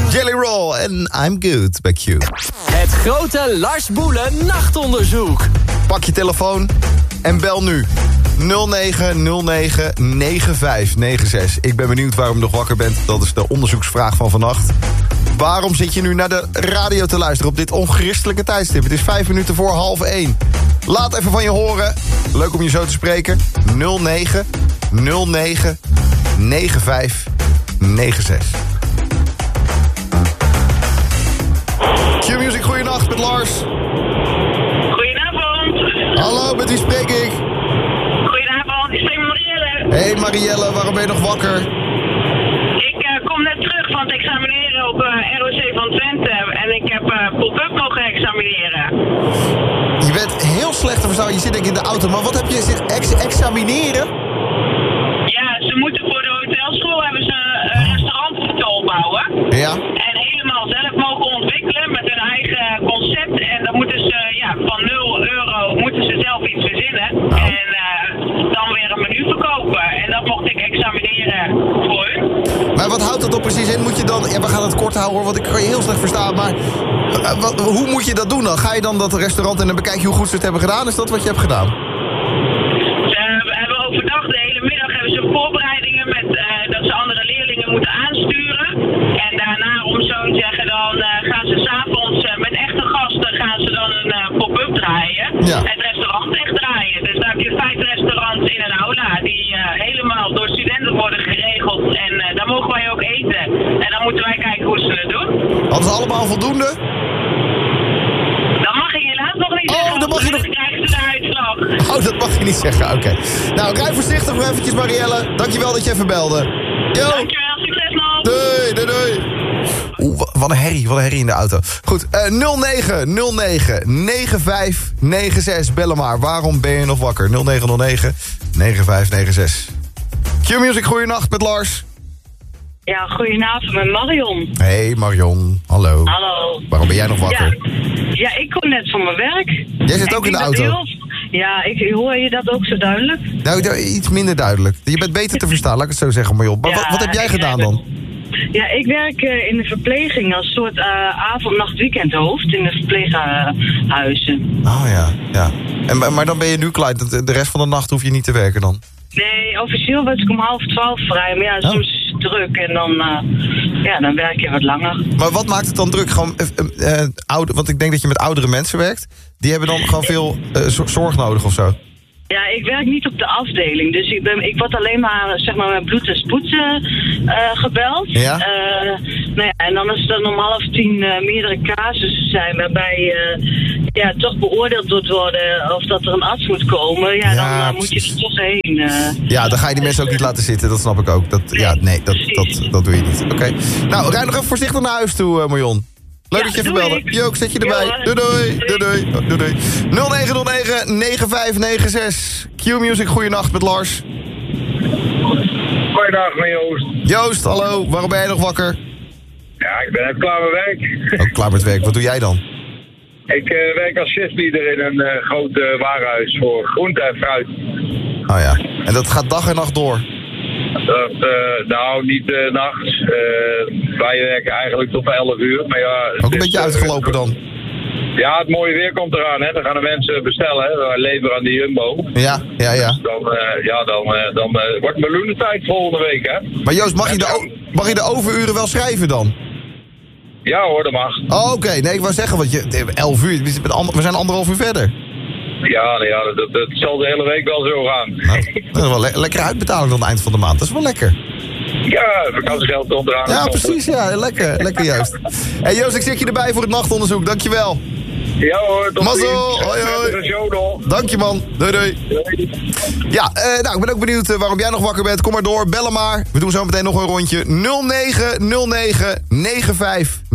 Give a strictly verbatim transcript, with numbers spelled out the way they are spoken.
Jelly Roll en I'm Good bij Q. Het grote Lars Boelen nachtonderzoek. Pak je telefoon en bel nu. nul negen nul negen negen vijf negen zes. Ik ben benieuwd waarom je nog wakker bent. Dat is de onderzoeksvraag van vannacht. Waarom zit je nu naar de radio te luisteren op dit onchristelijke tijdstip? Het is vijf minuten voor half één. Laat even van je horen. Leuk om je zo te spreken. nul negen nul negen negen vijf negen zes. Q-Music, goeienacht met Lars. Goedenavond. Hallo, met wie spreek ik? Goedenavond, ik spreek met Marielle. Hey Marielle, waarom ben je nog wakker? Ik uh, kom net terug van het examineren op uh, R O C van Twente. En ik heb uh, pop-up mogen examineren. Je bent heel slecht te verstaan, je zit denk ik in de auto. Maar wat heb je zit ex examineren? Ja, ze moeten voor de hotelschool hebben ze een restaurant moeten opbouwen. Ja. En helemaal zelf mogen ontwikkelen met hun eigen concept. En dan moeten ze ja, van nul euro moeten ze zelf iets verzinnen. Nou. En uh, dan weer een menu verkopen. En dat mocht ik examineren voor hun. Maar wat houdt dat op precies in? Moet je dan, ja, we gaan het kort houden hoor, want ik kan je heel slecht verstaan. Maar uh, wat, hoe moet je dat doen dan? Ga je dan dat restaurant en dan bekijk je hoe goed ze het hebben gedaan? Is dat wat je hebt gedaan? Ze hebben overdag de hele middag hebben ze voorbereidingen met uh, dat ze andere leerlingen moeten aansturen. En daarna, om zo te zeggen, dan uh, gaan ze s'avonds uh, met echte gasten gaan ze dan een uh, pop-up draaien. Ja. Het restaurant echt draaien. Dus daar heb je vijf restaurants in een aula die uh, helemaal door studenten worden geregeld. En uh, daar mogen wij ook eten. En dan moeten wij kijken hoe ze het doen. Hadden ze allemaal voldoende? Dat mag ik helaas nog niet Oh, zeggen. dat mag je nog- Dan krijgen ze de uitslag. Oh, dat mag je niet zeggen, oké. Nou, rij voorzichtig nog eventjes Marielle. Dankjewel dat je even belde. Yo! Dankjewel, succes nog. Doei, doei, doei. Oeh, wa- wat een herrie, wat een herrie in de auto. Goed, uh, nul negen nul negen negen vijf negen zes. Bellen maar, waarom ben je nog wakker? nul negen nul negen negen vijf negen zes. Q-Music, goeienacht met Lars. Ja, goedenavond met Marion. Hey Marion, hallo. Hallo. Waarom ben jij nog wakker? Ja, ja ik kom net van mijn werk. Jij zit Ik ook in de denk dat auto? heel- Ja, ik, hoor je dat ook zo duidelijk? Nou, da- iets minder duidelijk. Je bent beter te verstaan, laat ik het zo zeggen Marion. Maar Ja, wat, wat heb jij ik gedaan begrijp dan? Ja, ik werk uh, in de verpleging als soort uh, avond, nacht, weekendhoofd in de verpleeghuizen. Oh ja, ja. En, maar- maar dan ben je nu klaar. De de rest van de nacht hoef je niet te werken dan? Nee, officieel werd ik om half twaalf vrij, maar ja, Oh. soms is het druk en dan, uh, ja, dan werk je wat langer. Maar wat maakt het dan druk? Gewoon, uh, uh, oude, want ik denk dat je met oudere mensen werkt. Die hebben dan gewoon veel uh, zo- zorg nodig of zo. Ja, ik werk niet op de afdeling, dus ik, ben, ik word alleen maar, zeg maar, met bloed en spoed uh, uh, gebeld. Ja? Uh, nou ja, en dan is het dan om half tien uh, meerdere casussen zijn waarbij uh, ja, toch beoordeeld wordt worden of dat er een arts moet komen. Ja, Ja, dan uh, moet je precies. er toch heen. Uh. Ja, dan ga je die mensen ook niet laten zitten, dat snap ik ook. Dat, ja, nee, dat, dat, dat doe je niet. Oké. Nou, rij nog even voorzichtig naar huis toe, uh, Marion. Leuk Ja, dat je even doe belde. ik. Jo, ik zet je erbij. Ja, Doei doei. Doei doei. Oh, doei doei. nul negen nul negen negen vijf negen zes. Q-Music, goeienacht met Lars. Goeiedag, met Joost. Joost, hallo. Waarom ben jij nog wakker? Ja, ik ben net klaar met werk. Oh, klaar met werk. Wat doe jij dan? Ik uh, werk als chefleader in een uh, groot uh, warenhuis voor groente en fruit. Oh ja. En dat gaat dag en nacht door. Dat, uh, nou, niet uh, nachts. Uh, wij werken eigenlijk tot elf uur. Maar ja, het Ook een is, beetje uh, uitgelopen dan. Ja, het mooie weer komt eraan. Hè. Dan gaan de mensen bestellen. Hè. Wij leveren aan de Jumbo. Ja, ja, ja. Dus dan, uh, ja, dan, uh, dan uh, wordt meloenentijd volgende week. Hè. Maar Joost, mag je, de o- mag je de overuren wel schrijven dan? Ja hoor, dat mag. Oh, oké. Nee, ik wou zeggen, want je, elf uur, we zijn ander- we zijn anderhalf uur verder. Ja, nou ja dat, dat zal de hele week wel zo gaan. Nou, dat is wel le- lekker uitbetaling aan het eind van de maand. Dat is wel lekker. Ja, vakantiegeld komt eraan. Ja, precies. Ja, lekker. Lekker, Joost. Hey, Joost, ik zet je erbij voor het nachtonderzoek. Dankjewel. Ja hoor, tot Mazzel, ziens. hoi, hoi. Met een show nog. Dank je, man. Doei, doei. Ja, eh, nou, ik ben ook benieuwd eh, waarom jij nog wakker bent. Kom maar door, bellen maar. We doen zo meteen nog een rondje. nul negen nul negen negen vijf